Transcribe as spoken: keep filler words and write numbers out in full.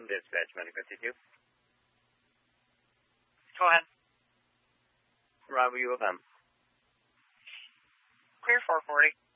Dispatch, Medical C two. Go ahead. Roger, U of M. Clear four forty.